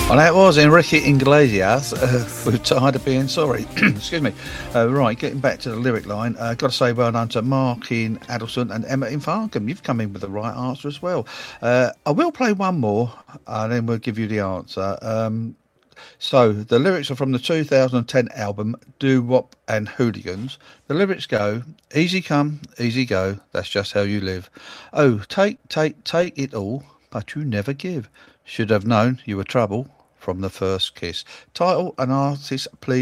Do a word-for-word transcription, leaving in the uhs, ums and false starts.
Well, that was Enrique Iglesias uh, with Tired of Being Sorry. Excuse me. Uh, right, getting back to the lyric line, uh, got to say well done to Mark in Addleston and Emma in Farnham. You've come in with the right answer as well. Uh, I will play one more and then we'll give you the answer. Um, so, the lyrics are from the two thousand ten album Do Wop and Hooligans. The lyrics go, easy come, easy go, that's just how you live. Oh, take, take, take it all, but you never give. Should have known you were trouble from the first kiss. Title and artist, please.